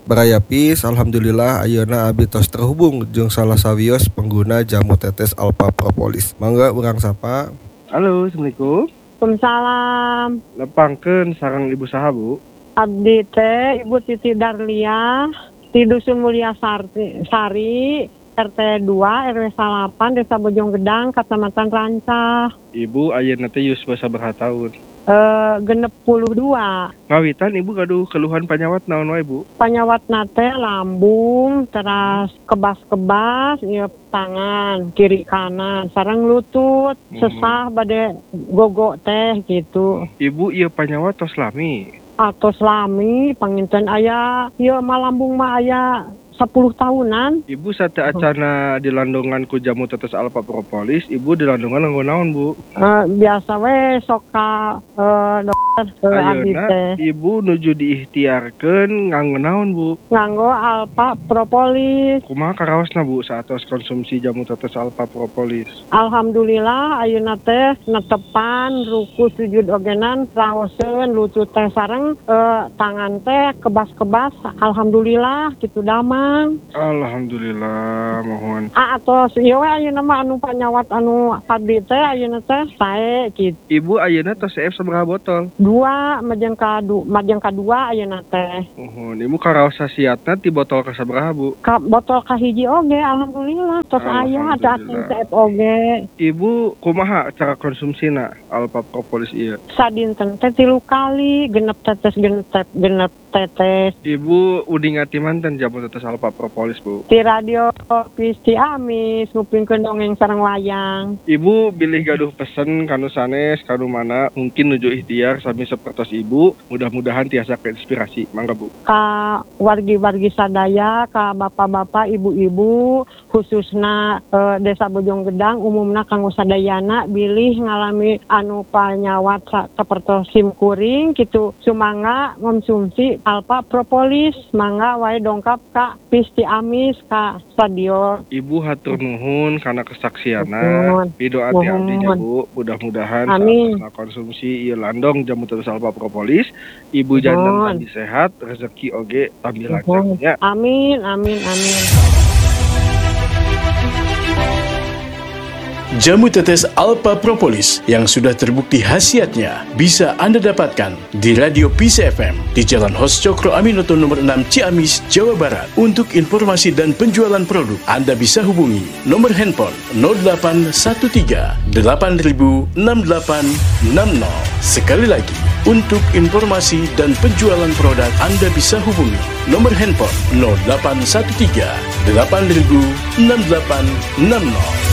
Baraya Pis, alhamdulillah ayeuna abi tos terhubung jeung salah sawios pengguna jamu tetes Alpha Propolis. Mangga urang sapa. Halo, Assalamualaikum. Waalaikumsalam. Lepangkeun sareng Ibu saha, Bu? Abdi teh Ibu Titi Darlia di Dusun Mulia Sari, RT 2 RW 8 Desa Bojong Gedang, Kecamatan Rancah. Ibu ayeuna teh yuswa sabaraha taun? Genep 22. Ngawitan Ibu gaduh keluhan panyawat naon wae, Bu? Panyawat nate lambung, teras kebas-kebas, ieu tangan kiri kanan, sareng lutut, sesah bade gogo teh gitu. Ibu ieu panyawat tos lami? Atos lami, panginten aya, ieu mah lambung mah aya 10 tahunan. Ibu sate acana dilandongan ku jamu tetes Alpha Propolis, Ibu dilandongan nganggo naon, Bu? Biasa we sok ka dokter abdi Ayeuna teh. Ibu nuju diikhtiarkeun nganggo naon, Bu? Nganggo Alpha Propolis. Kumaha karaosna, Bu, saatos konsumsi jamu tetes Alpha Propolis? Alhamdulillah ayeuna teh netepan ruku sujud ogenan raoseun lutut teh sareng tangan teh kebas-kebas. Alhamdulillah kitu damang. Alhamdulillah, mohon. Atos ieu we ayeuna mah anu panyawat anu abdi teh ayeuna teh sae kitu. Ibu ayeuna tos CF sabaraha botol? 2 majeng kadua ayeuna teh. Mohon. Ibu karaos sasiatna ti botol ka sabaraha, Bu? Ka botol kahiji oge alhamdulillah tos aya ada CF oge. Ibu kumaha cara konsumsina Alpha Propolis ieu? Sadinten teh 3 kali genep tetes. Ibu udah ngati mantan jamu tetes Alpha Propolis, Bu? Di radio Pisti Amis ngupingkeun dongeng sareng wayang. Ibu bilih gaduh pesen kanu sanes kanu mana mungkin nuju ikhtiar sami sapertos Ibu, mudah-mudahan tiasa keinspirasi. Mangga, Bu. Ka wargi-wargi sadaya, ka bapak-bapak, ibu-ibu, khususna Desa Bojong Gedang, umumna kanggo sadayana bilih ngalami anu panyawat sapertos sim kuring kitu sumangga konsumsi Alpha Propolis, mangga wae dongkap ka Pisti Amis ka stadion. Ibu hatur nuhun karena kesaksiana. Pidoa ti abdi nya, Bu. Mudah-mudahan saat konsumsi ieu landong jamu tetes Alpha Propolis, Ibu jantan tambi sehat, rezeki oge tambi lancar nya. Amin. Jamu tetes Alpha Propolis yang sudah terbukti khasiatnya bisa Anda dapatkan di Radio Peace FM di Jalan Hos Cokro Aminoto nomor 6 Ciamis, Jawa Barat. Untuk informasi dan penjualan produk, Anda bisa hubungi nomor handphone 0813 8000 6860. Sekali lagi, untuk informasi dan penjualan produk, Anda bisa hubungi nomor handphone 0813 8000 6860.